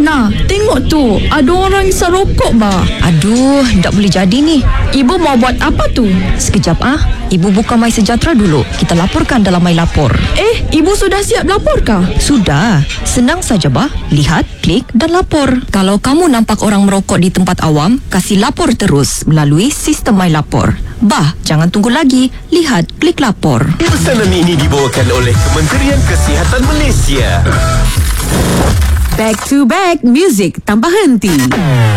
Ana, tengok tu. Ada orang isap rokok bah. Aduh, tak boleh jadi ni. Ibu mau buat apa tu? Sekejap Ibu buka My Sejahtera dulu. Kita laporkan dalam My Lapor. Ibu sudah siap laporkah? Sudah. Senang saja bah. Lihat, klik dan lapor. Kalau kamu nampak orang merokok di tempat awam, kasih lapor terus melalui sistem My Lapor. Bah, jangan tunggu lagi. Lihat, klik lapor. Pesanan ini dibawakan oleh Kementerian Kesihatan Malaysia. Back to back, music tanpa henti.